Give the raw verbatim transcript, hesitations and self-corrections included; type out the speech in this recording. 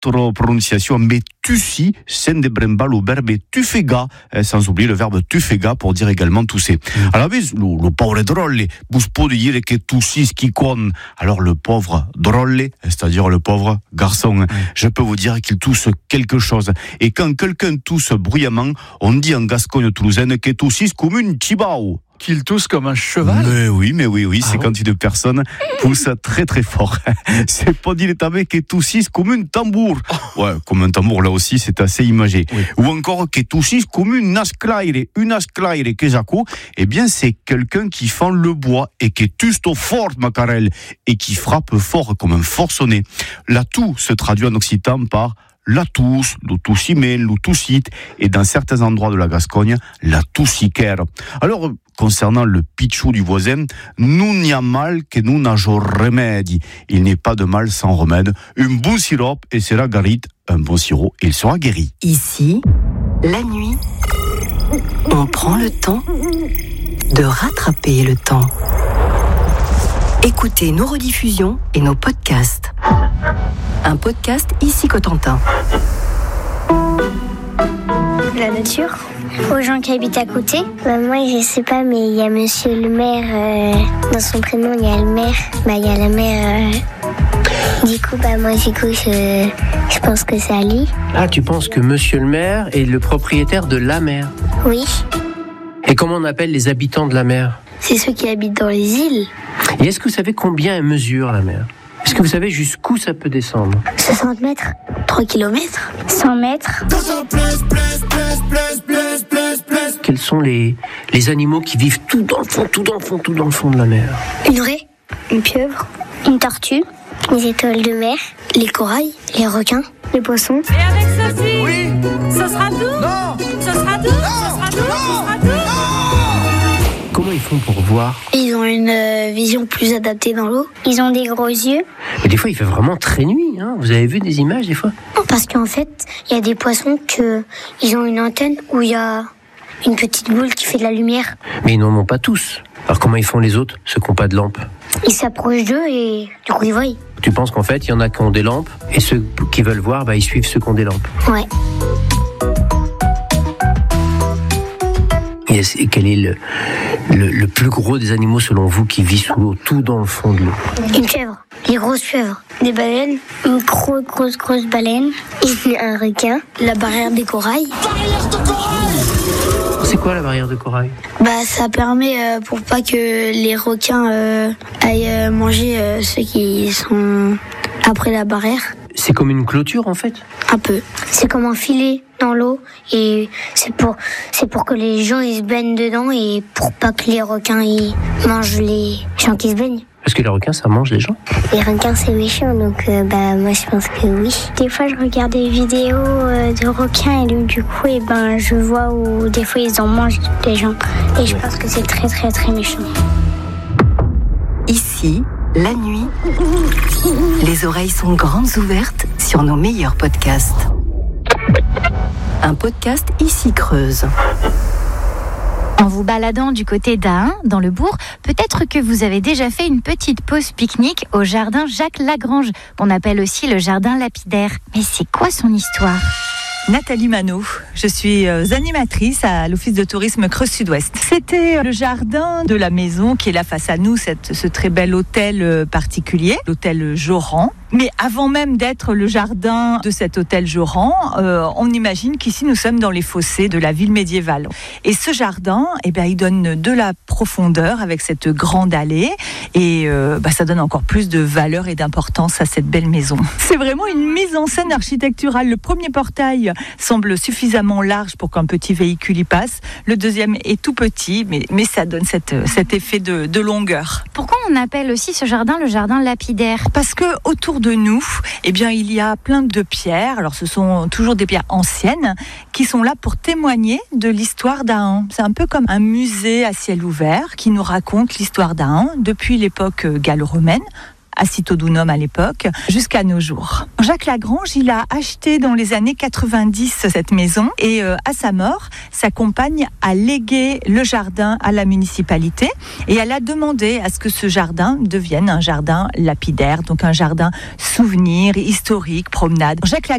autre prononciation, mais Tussy, sen de brembal au verbe tufega, sans oublier le verbe tufega pour dire également tousser. Mm. Alors, le, le pauvre drôle, vous pouvez dire que Tussy ce qui conne. Alors, le pauvre drôle, c'est-à-dire le pauvre garçon, mm. je peux vous dire qu'il tousse quelque chose. Et quand quelqu'un tousse bruyamment, on dit en Gascogne toulousaine que Tussy comme une chibao. Qu'il tousse comme un cheval. Mais oui, mais oui, oui, ah c'est bon. Quand une personne pousse très très fort. C'est pas dit l'étabé que toussisse comme un tambour. Ouais, comme un tambour, là aussi, c'est assez imagé. Oui. Ou encore que toussisse comme une asclaire, une asclaire que Jaco, eh bien, c'est quelqu'un qui fend le bois et qui tusto fort, Macarel, et qui frappe fort comme un forcené. La toux se traduit en occitan par la tousse, le toussimé, le toussite, et dans certains endroits de la Gascogne, la toussiquère. Alors, concernant le pitchou du voisin, nous n'y a mal que nous n'ageons remède. Il n'est pas de mal sans remède. Un bon sirop et c'est la guérite. Un bon sirop et il sera guéri. Ici, la nuit, on prend le temps de rattraper le temps. Écoutez nos rediffusions et nos podcasts. Un podcast Ici Cotentin. La nature, aux gens qui habitent à côté. Bah moi je sais pas, mais il y a monsieur le maire, euh, dans son prénom il y a le maire, bah il y a la mère. Euh, du coup bah moi du coup je, je pense que c'est Ali. Ah, tu penses que monsieur le maire est le propriétaire de la mer? Oui. Et comment on appelle les habitants de la mer? C'est ceux qui habitent dans les îles. Et est-ce que vous savez combien elle mesure la mer? Est-ce que vous savez jusqu'où ça peut descendre? soixante mètres. trois kilomètres. cent mètres. Quels sont les, les animaux qui vivent tout dans le fond, tout dans le fond, tout dans le fond de la mer? Une raie, une pieuvre, une tortue, les étoiles de mer, les corails, les requins, les poissons. Et avec ceci, oui. Ce sera tout? Non. Ce sera tout? Non. Ce sera tout? Non. Ce sera tout? Comment ils font pour voir? Ils ont une euh, vision plus adaptée dans l'eau. Ils ont des gros yeux. Mais des fois, il fait vraiment très nuit. Hein. Vous avez vu des images des fois? Parce qu'en fait, il y a des poissons que ils ont une antenne où il y a une petite boule qui fait de la lumière. Mais ils n'en ont pas tous. Alors comment ils font les autres, ceux qui n'ont pas de lampe? Ils s'approchent d'eux et du coup ils voient. Tu penses qu'en fait, il y en a qui ont des lampes et ceux qui veulent voir, bah, ils suivent ceux qui ont des lampes? Ouais. Et quel est le, le, le plus gros des animaux selon vous qui vit sous l'eau, tout dans le fond de l'eau? Une chèvre, les grosses chèvres, des baleines, une grosse, grosse, grosse baleine, et un requin, la barrière des corails. Barrière de corail! C'est quoi la barrière de corail? Bah ça permet euh, pour pas que les requins euh, aillent euh, manger euh, ceux qui sont après la barrière. C'est comme une clôture en fait? Un peu. C'est comme un filet dans l'eau et c'est pour c'est pour que les gens ils se baignent dedans et pour pas que les requins ils mangent les gens qui se baignent. Parce que les requins ça mange les gens? Les requins c'est méchant donc euh, bah moi je pense que oui. Des fois je regarde des vidéos euh, de requins et donc, du coup et ben je vois où des fois ils en mangent les gens et je pense que c'est très très très méchant. Ici, la nuit, les oreilles sont grandes ouvertes sur nos meilleurs podcasts. Un podcast Ici Creuse. En vous baladant du côté d'Ahun, dans le bourg, peut-être que vous avez déjà fait une petite pause pique-nique au jardin Jacques Lagrange, qu'on appelle aussi le jardin lapidaire. Mais c'est quoi son histoire ? Nathalie Manot, je suis animatrice à l'Office de tourisme Creuse Sud-Ouest. C'était le jardin de la maison qui est là face à nous, cette, ce très bel hôtel particulier, l'hôtel Joran. Mais avant même d'être le jardin de cet hôtel Joran, euh, on imagine qu'ici nous sommes dans les fossés de la ville médiévale. Et ce jardin, eh ben, il donne de la profondeur avec cette grande allée et euh, bah, ça donne encore plus de valeur et d'importance à cette belle maison. C'est vraiment une mise en scène architecturale. Le premier portail semble suffisamment large pour qu'un petit véhicule y passe. Le deuxième est tout petit, mais, mais ça donne cette, cet effet de, de longueur. Pourquoi on appelle aussi ce jardin le jardin lapidaire ? Parce que autour de nous, eh bien, il y a plein de pierres. Alors, ce sont toujours des pierres anciennes qui sont là pour témoigner de l'histoire d'Ahun. C'est un peu comme un musée à ciel ouvert qui nous raconte l'histoire d'Ahun depuis l'époque gallo-romaine, à Citodunum à l'époque, jusqu'à nos jours. Jacques Lagrange, il a acheté dans les années quatre-vingt-dix cette maison et euh, à sa mort, sa compagne a légué le jardin à la municipalité et elle a demandé à ce que ce jardin devienne un jardin lapidaire, donc un jardin souvenir, historique, promenade. Jacques